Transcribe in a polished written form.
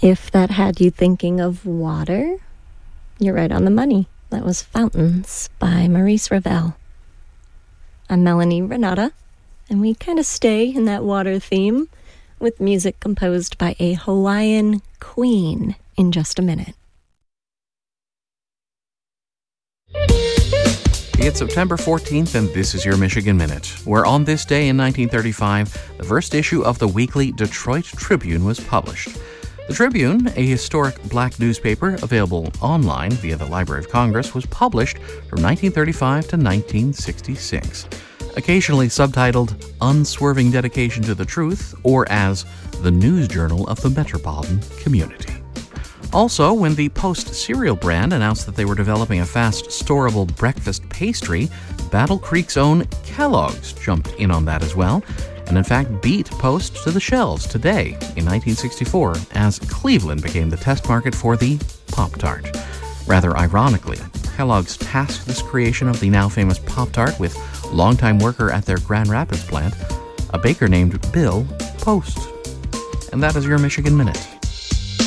If that had you thinking of water, you're right on the money. That was Fountains by Maurice Ravel. I'm Melanie Renata, and we kind of stay in that water theme with music composed by a Hawaiian queen in just a minute. It's September 14th, and this is your Michigan Minute, where on this day in 1935, the first issue of the weekly Detroit Tribune was published. The Tribune, a historic black newspaper available online via the Library of Congress, was published from 1935 to 1966. Occasionally subtitled Unswerving Dedication to the Truth, or as the News Journal of the Metropolitan Community. Also, when the Post cereal brand announced that they were developing a fast, storable breakfast pastry, Battle Creek's own Kellogg's jumped in on that as well, and in fact beat Post to the shelves today in 1964 as Cleveland became the test market for the Pop-Tart. Rather ironically, Kellogg's tasked this creation of the now famous Pop-Tart with longtime worker at their Grand Rapids plant, a baker named Bill Post. And that is your Michigan Minute.